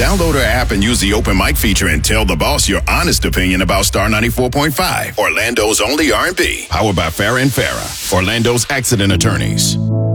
Download our app and use the open mic feature and tell the boss your honest opinion about Star 94.5, Orlando's only R&B. Powered by Farrah and Farrah, Orlando's accident attorneys.